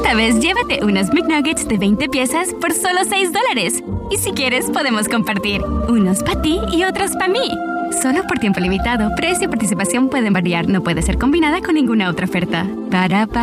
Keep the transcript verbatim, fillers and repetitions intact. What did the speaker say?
Esta vez llévate unos McNuggets de veinte piezas por solo seis dólares. Y si quieres, podemos compartir. Unos para ti y otros para mí. Solo por tiempo limitado. Precio y participación pueden variar. No puede ser combinada con ninguna otra oferta. Para, para.